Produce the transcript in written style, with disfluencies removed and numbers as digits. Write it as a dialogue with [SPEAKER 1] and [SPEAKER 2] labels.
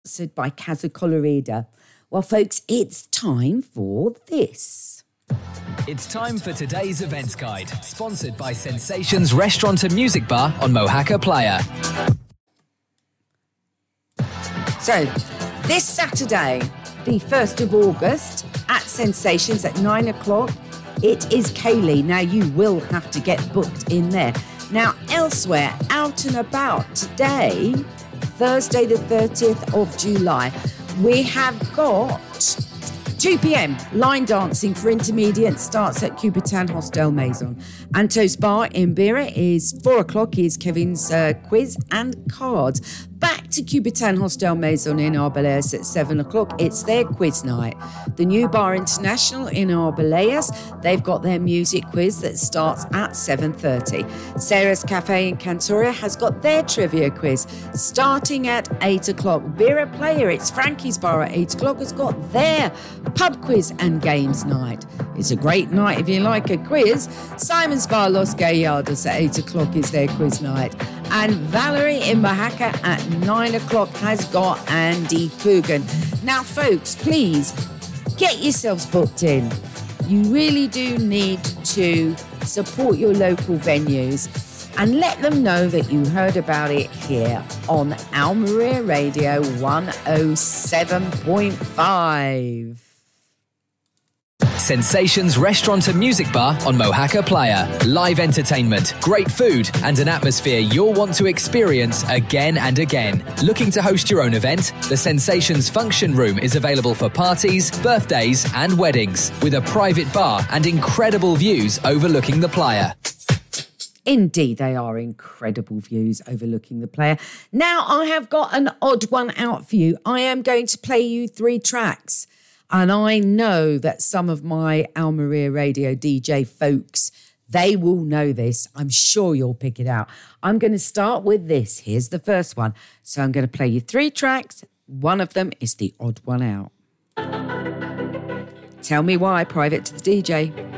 [SPEAKER 1] sponsored by Casa Colorida. Well, folks, it's time for this.
[SPEAKER 2] It's time for today's events guide, sponsored by Sensations Restaurant and Music Bar on Mojaca Playa.
[SPEAKER 1] So, this Saturday, the 1st of August, at Sensations at 9 o'clock, it is Kaylee. Now, you will have to get booked in there. Now, elsewhere, out and about today, Thursday the 30th of July, we have got 2 p.m. line dancing for intermediate starts at Cubitan Hostel Maison. Anto's Bar in Bira is 4 o'clock is Kevin's quiz and cards. Back to Cubitan Hostel Maison in Arbeláez at 7 o'clock. It's their quiz night. The New Bar International in Arbeláez, they've got their music quiz that starts at 7:30. Sarah's Cafe in Cantoria has got their trivia quiz starting at 8 o'clock. Bira Player, it's Frankie's Bar at 8 o'clock, has got their pub quiz and games night. It's a great night if you like a quiz. Simon's Bar Los Gallardos at 8 o'clock is their quiz night. And Valerie in Mojaca at 9 o'clock has got Andy Coogan. Now, folks, please get yourselves booked in. You really do need to support your local venues and let them know that you heard about it here on Almeria Radio 107.5.
[SPEAKER 2] Sensations Restaurant and Music Bar on Mojaca Playa. Live entertainment, great food, and an atmosphere you'll want to experience again and again. Looking to host your own event? The Sensations Function Room is available for parties, birthdays, and weddings, with a private bar and incredible views overlooking the playa.
[SPEAKER 1] Indeed, they are incredible views overlooking the playa. Now, I have got an odd one out for you. I am going to play you 3 tracks. And I know that some of my Almeria Radio DJ folks, they will know this. I'm sure you'll pick it out. I'm going to start with this. Here's the first one. So I'm going to play you 3 tracks. One of them is the odd one out. Tell me why, private to the DJ.